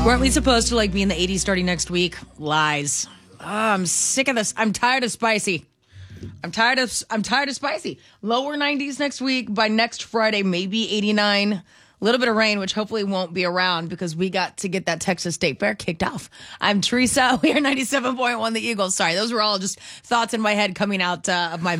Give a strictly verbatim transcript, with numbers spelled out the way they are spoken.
Weren't we supposed to like be in the eighties starting next week? Lies. Oh, I'm sick of this. I'm tired of spicy. I'm tired of I'm tired of spicy. Lower nineties next week. By next Friday, maybe eighty-nine. A little bit of rain, which hopefully won't be around because we got to get that Texas State Fair kicked off. I'm Teresa. We are ninety-seven point one The Eagles. Sorry, those were all just thoughts in my head coming out uh, of my mouth.